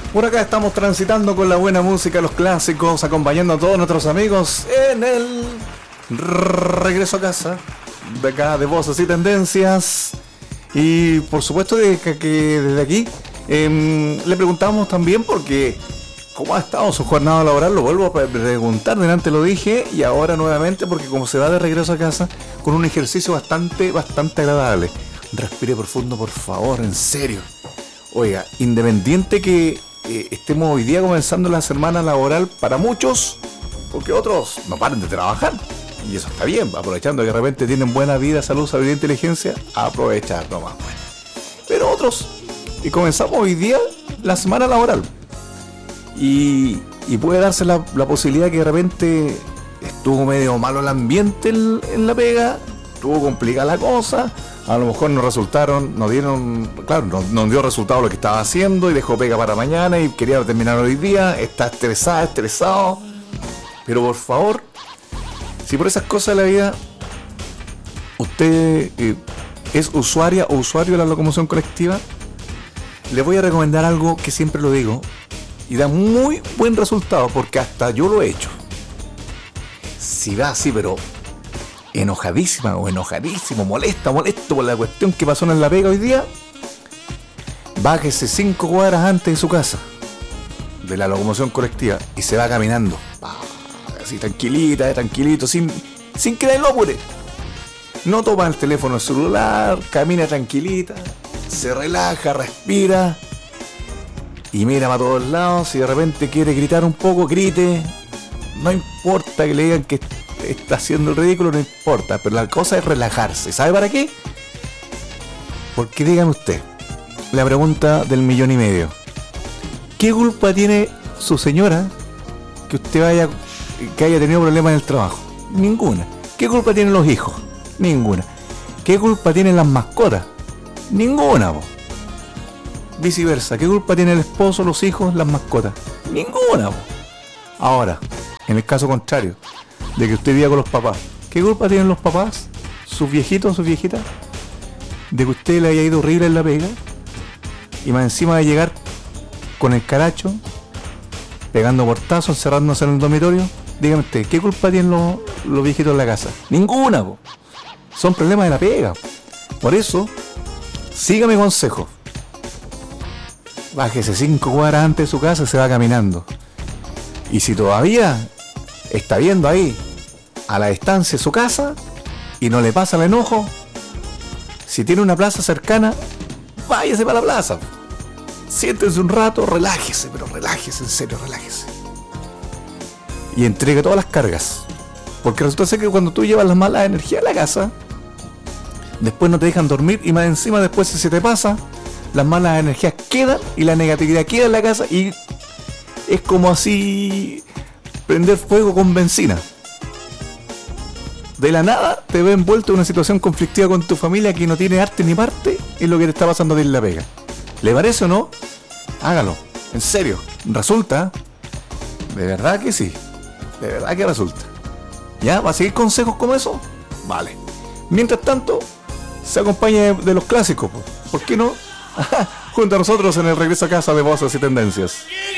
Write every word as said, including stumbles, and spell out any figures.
Por acá estamos transitando con la buena música, los clásicos, acompañando a todos nuestros amigos en el regreso a casa de acá de Voces y Tendencias. Y por supuesto que, que, que desde aquí eh, le preguntamos también porque cómo ha estado su jornada laboral. Lo vuelvo a preguntar, delante lo dije y ahora nuevamente, porque como se va de regreso a casa con un ejercicio bastante, bastante agradable. Respire profundo, por favor, en serio. Oiga, independiente que eh, estemos hoy día comenzando la semana laboral para muchos, porque otros no paran de trabajar. Y eso está bien, aprovechando que de repente tienen buena vida, salud, sabiduría e inteligencia, aprovechar nomás. Bueno. Pero otros, y comenzamos hoy día la semana laboral. Y, y puede darse la, la posibilidad que de repente estuvo medio malo el ambiente en, en la pega, estuvo complicada la cosa, a lo mejor no resultaron, no dieron, claro, no, no dio resultado lo que estaba haciendo y dejó pega para mañana y quería terminar hoy día, está estresada, estresado. Pero por favor, si por esas cosas de la vida usted eh, es usuaria o usuario de la locomoción colectiva, le voy a recomendar algo que siempre lo digo y da muy buen resultado, porque hasta yo lo he hecho. Si va así, pero enojadísima o enojadísimo, molesta, molesto por la cuestión que pasó en la pega hoy día, bájese cinco cuadras antes de su casa, de la locomoción colectiva, y se va caminando. Así tranquilita, tranquilito, sin, sin que nadie lo apure. No toma el teléfono celular, camina tranquilita, se relaja, respira y mira para todos lados. Si de repente quiere gritar un poco, grite. No importa que le digan que está haciendo el ridículo, no importa, pero la cosa es relajarse. ¿Sabe para qué? Porque dígame usted, la pregunta del millón y medio: ¿qué culpa tiene su señora que usted vaya, que haya tenido problemas en el trabajo? Ninguna. ¿Qué culpa tienen los hijos? Ninguna. ¿Qué culpa tienen las mascotas? Ninguna. Po. Viceversa, ¿qué culpa tiene el esposo, los hijos, las mascotas? Ninguna. Po. Ahora, en el caso contrario, de que usted viva con los papás, ¿qué culpa tienen los papás, sus viejitos, sus viejitas, de que usted le haya ido horrible en la pega y más encima de llegar con el caracho, pegando portazos, encerrándose en el dormitorio? Dígame usted, ¿qué culpa tienen los, los viejitos en la casa? Ninguna, po. Son problemas de la pega. Por eso, sígame consejo. Bájese cinco cuadras antes de su casa y se va caminando. Y si todavía está viendo ahí a la distancia su casa y no le pasa el enojo, si tiene una plaza cercana, váyase para la plaza. Siéntese un rato, relájese, pero relájese, en serio, relájese. Y entregue todas las cargas. Porque resulta ser que cuando tú llevas las malas energías a la casa, después no te dejan dormir y más encima después, si se te pasa, las malas energías quedan y la negatividad queda en la casa y es como así prender fuego con benzina. De la nada te ve envuelto en una situación conflictiva con tu familia que no tiene arte ni parte en lo que te está pasando a ti en la pega. ¿Le parece o no? Hágalo, en serio, resulta. De verdad que sí, de verdad que resulta. ¿Ya? ¿Va a seguir consejos como eso? Vale. Mientras tanto, se acompaña de, de los clásicos, ¿por qué no? Junto a nosotros en el regreso a casa de Voces y Tendencias.